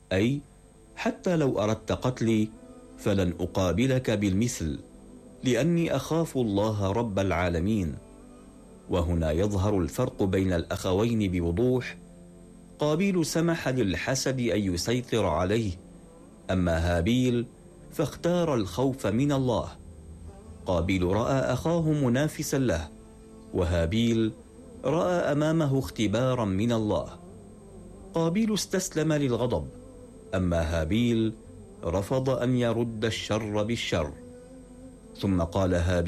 أي حتى لو أردت قتلي فلن أقابلك بالمثل، لأني أخاف الله رب العالمين. وهنا يظهر الفرق بين الأخوين بوضوح. قابيل سمح للحسد أن يسيطر عليه، أما هابيل فاختار الخوف من الله. قابيل رأى أخاه منافسا له، وهابيل رأى أمامه اختبارا من الله. قابيل استسلم للغضب، أما هابيل رفض أن يرد الشر بالشر. ثم قال هابيل: